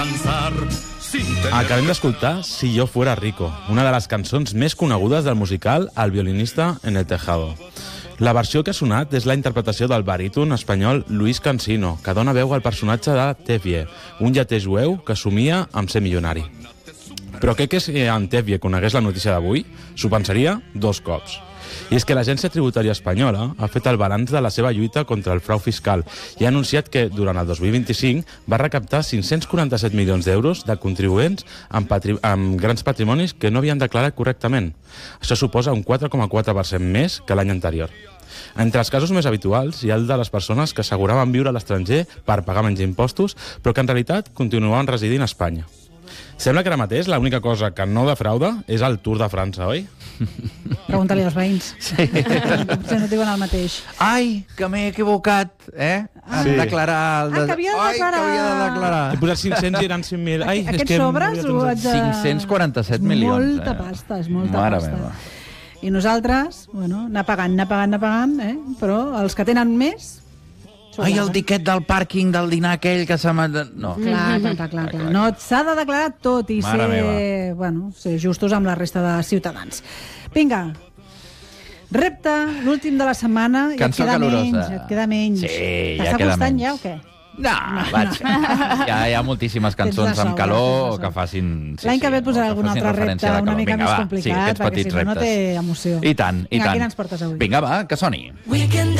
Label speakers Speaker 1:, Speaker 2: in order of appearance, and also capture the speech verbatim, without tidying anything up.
Speaker 1: Acabem d'escoltar Si yo fuera rico, una de les cançons més conegudes del musical El violinista en el tejado. La versió que ha sonat és la interpretació del baríton espanyol Luis Cansino, que dona veu al personatge de Tevye, un lleter jueu que somia amb ser milionari. Però què que si en Tevye conegués la notícia d'avui? S'ho pensaria dos cops. I és que l'Agència Tributària Espanyola ha fet el balanç de la seva lluita contra el frau fiscal i ha anunciat que, durant el dos mil vint-i-cinc, va recaptar cinc-cents quaranta-set milions d'euros de contribuents amb, patri... amb grans patrimonis que no havien declarat correctament. Això suposa un quatre coma quatre per cent més que l'any anterior. Entre els casos més habituals hi ha el de les persones que asseguraven viure a l'estranger per pagar menys impostos, però que en realitat continuaven residint a Espanya. Sembla que ara mateix l'única cosa que no defrauda és el Tour de França, oi?
Speaker 2: Pregunta-li als veïns.
Speaker 3: Sí.
Speaker 2: Potser no et diuen el mateix.
Speaker 3: Ai, que m'he equivocat, eh? En
Speaker 1: Sí.
Speaker 3: declarar... El
Speaker 2: Ah, que havia de
Speaker 3: Ai,
Speaker 2: declarar.
Speaker 3: que havia de declarar.
Speaker 1: He posat cinc-cents i eren cinc mil. Ai, és
Speaker 2: Aquests
Speaker 1: que
Speaker 2: sobres ho haig de...
Speaker 3: cinc-cents quaranta-set milions.
Speaker 2: Molta
Speaker 3: eh?
Speaker 2: pasta, és molta
Speaker 3: Mare
Speaker 2: pasta.
Speaker 3: meva.
Speaker 2: I nosaltres, bueno, anar pagant, anar pagant, anar pagant, eh? Però els que tenen més... s'ho
Speaker 3: Ai, el
Speaker 2: guarden.
Speaker 3: tiquet del pàrquing del dinar aquell que s'ha... No.
Speaker 2: Clar, clar, clar, clar, clar. No, s'ha de declarar tot i
Speaker 3: Mare
Speaker 2: ser,
Speaker 3: meva.
Speaker 2: bueno, ser justos amb la resta de ciutadans. Vinga, repte, l'últim de la setmana, i et
Speaker 3: Cançó
Speaker 2: queda
Speaker 3: calorosa.
Speaker 2: menys, et queda menys.
Speaker 3: Sí, ja
Speaker 2: T'està
Speaker 3: queda
Speaker 2: costant
Speaker 3: menys.
Speaker 2: ja o què?
Speaker 3: No, vaig. Ja hi ha moltíssimes
Speaker 2: Tens
Speaker 3: cançons
Speaker 2: de
Speaker 3: amb
Speaker 2: sobra,
Speaker 3: calor
Speaker 2: tens de
Speaker 3: que
Speaker 2: sobra.
Speaker 3: facin... Sí,
Speaker 2: L'any que
Speaker 3: sí,
Speaker 2: ve et posaré
Speaker 3: que
Speaker 2: algun
Speaker 3: facin
Speaker 2: altre
Speaker 3: referència
Speaker 2: repte
Speaker 3: a la
Speaker 2: una
Speaker 3: calor.
Speaker 2: mica
Speaker 3: Vinga,
Speaker 2: més
Speaker 3: va,
Speaker 2: complicat,
Speaker 3: sí, aquests
Speaker 2: perquè
Speaker 3: petits
Speaker 2: si no, no
Speaker 3: reptes.
Speaker 2: té emoció.
Speaker 3: I tant, i
Speaker 2: Vinga,
Speaker 3: tant.
Speaker 2: quina ens portes avui?
Speaker 3: Vinga, va, que soni.
Speaker 4: We can